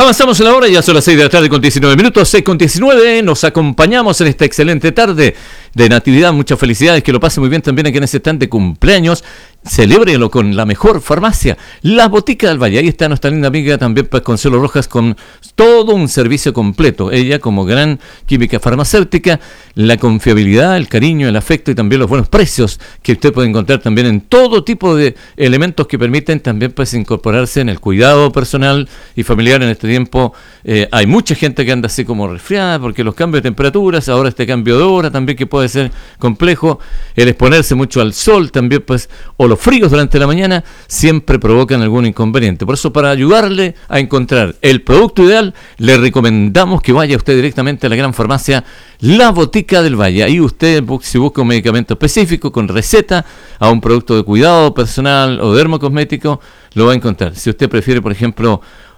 Avanzamos en la hora, ya son las 6 de la tarde con 19 minutos, 6 con 19, nos acompañamos en esta excelente tarde de Natividad, muchas felicidades, que lo pase muy bien también a quienes están de cumpleaños, celébrelo con la mejor farmacia, La Botica del Valle. Ahí está nuestra linda amiga también, pues, Consuelo Rojas, con todo un servicio completo. Ella, como gran química farmacéutica, la confiabilidad, el cariño, el afecto y también los buenos precios que usted puede encontrar también en todo tipo de elementos que permiten también, pues, incorporarse en el cuidado personal y familiar en este tiempo. Hay mucha gente que anda así como resfriada porque los cambios de temperaturas, ahora este cambio de hora también que puede ser complejo, el exponerse mucho al sol también, pues, o los fríos durante la mañana siempre provocan algún inconveniente. Por eso, para ayudarle a encontrar el producto ideal, le recomendamos que vaya usted directamente a la gran farmacia La Botica del Valle. Ahí usted, si busca un medicamento específico con receta a un producto de cuidado personal o dermocosmético, lo va a encontrar. Si usted prefiere, por ejemplo,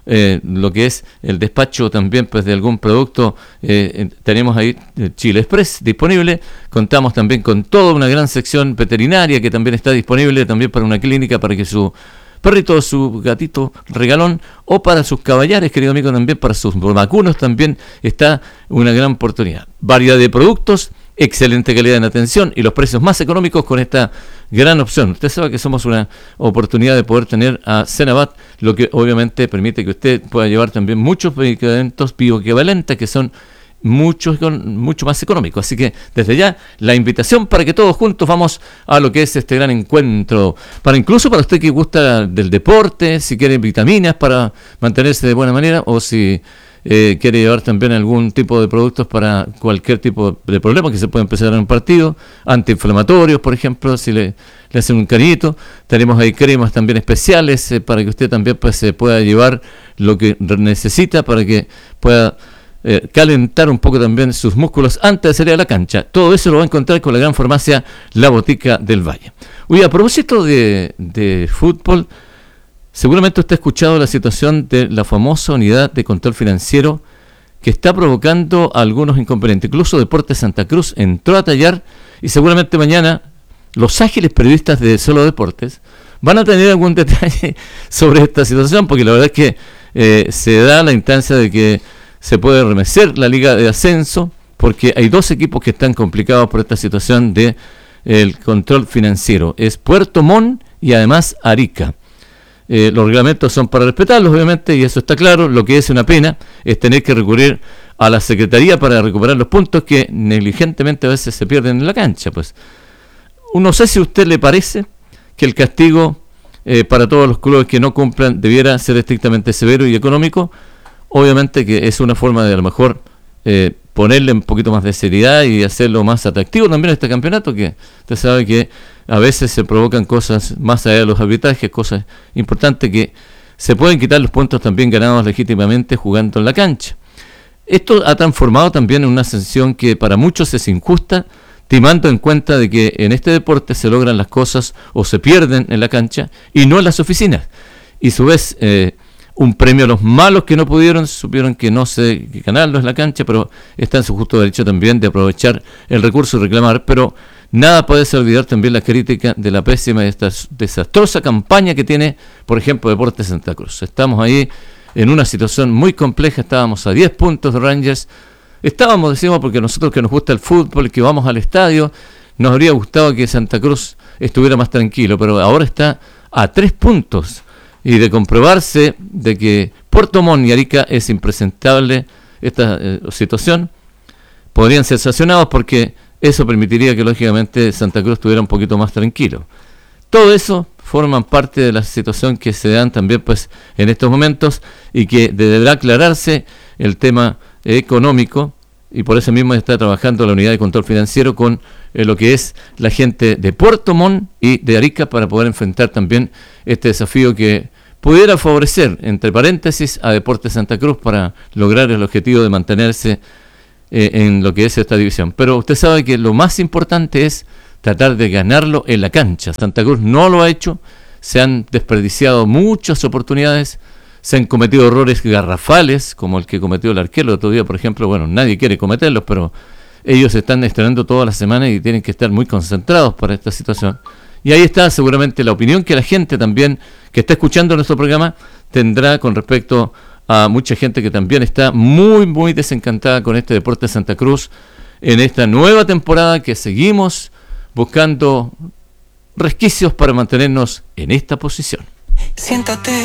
lo que es el despacho también, pues, de algún producto, tenemos ahí Chile Express disponible. Contamos también con toda una gran sección veterinaria que también está disponible también para una clínica, para que su perrito, su gatito regalón, o para sus caballares, querido amigo, también para sus vacunos también está una gran oportunidad. Variedad de productos, excelente calidad en atención y los precios más económicos con esta gran opción. Usted sabe que somos una oportunidad de poder tener a Cenabat, lo que obviamente permite que usted pueda llevar también muchos medicamentos bioequivalentes que son mucho más económicos. Así que desde ya la invitación para que todos juntos vamos a lo que es este gran encuentro, incluso para usted que gusta del deporte, si quiere vitaminas para mantenerse de buena manera, o si quiere llevar también algún tipo de productos para cualquier tipo de problema que se puede empezar en un partido, antiinflamatorios, por ejemplo, si le hacen un cariñito. Tenemos ahí cremas también especiales para que usted también, pues, se pueda llevar lo que necesita para que pueda calentar un poco también sus músculos antes de salir a la cancha. Todo eso lo va a encontrar con la gran farmacia La Botica del Valle. Oye, a propósito de fútbol, seguramente usted ha escuchado la situación de la famosa unidad de control financiero que está provocando algunos inconvenientes. Incluso Deportes Santa Cruz entró a tallar, y seguramente mañana los ágiles periodistas de Solo Deportes van a tener algún detalle sobre esta situación, porque la verdad es que se da la instancia de que se puede remecer la liga de ascenso, porque hay dos equipos que están complicados por esta situación de el control financiero. Es Puerto Montt y además Arica. Los reglamentos son para respetarlos, obviamente, y eso está claro. Lo que es una pena es tener que recurrir a la Secretaría para recuperar los puntos que negligentemente a veces se pierden en la cancha. Pues no sé si a usted le parece que el castigo para todos los clubes que no cumplan debiera ser estrictamente severo y económico. Obviamente que es una forma de, a lo mejor, ponerle un poquito más de seriedad y hacerlo más atractivo también a este campeonato, que usted sabe que a veces se provocan cosas más allá de los arbitrajes, cosas importantes, que se pueden quitar los puntos también ganados legítimamente jugando en la cancha. Esto ha transformado también en una sanción que para muchos es injusta, tomando en cuenta de que en este deporte se logran las cosas o se pierden en la cancha y no en las oficinas. Y a su vez, un premio a los malos que no pudieron, supieron que no sé ganarlo en la cancha, pero está en su justo derecho también de aprovechar el recurso y reclamar. Pero nada puede ser olvidar también la crítica de la pésima y esta desastrosa campaña que tiene, por ejemplo, Deportes Santa Cruz. Estamos ahí en una situación muy compleja, estábamos a 10 puntos de Rangers, decimos, porque nosotros que nos gusta el fútbol, que vamos al estadio, nos habría gustado que Santa Cruz estuviera más tranquilo, pero ahora está a 3 puntos. Y de comprobarse de que Puerto Montt y Arica es impresentable esta situación, podrían ser sancionados, porque eso permitiría que lógicamente Santa Cruz estuviera un poquito más tranquilo. Todo eso forman parte de la situación que se dan también, pues, en estos momentos, y que deberá aclararse el tema económico, y por eso mismo está trabajando la unidad de control financiero con lo que es la gente de Puerto Montt y de Arica, para poder enfrentar también este desafío que pudiera favorecer, entre paréntesis, a Deportes Santa Cruz para lograr el objetivo de mantenerse en lo que es esta división. Pero usted sabe que lo más importante es tratar de ganarlo en la cancha. Santa Cruz no lo ha hecho, se han desperdiciado muchas oportunidades, se han cometido errores garrafales, como el que cometió el arquero el otro día, por ejemplo. Bueno, nadie quiere cometerlos, pero ellos están estrenando toda la semana y tienen que estar muy concentrados para esta situación. Y ahí está seguramente la opinión que la gente también que está escuchando nuestro programa tendrá con respecto a mucha gente que también está muy, muy desencantada con este Deportes Santa Cruz en esta nueva temporada que seguimos buscando resquicios para mantenernos en esta posición. Siéntate.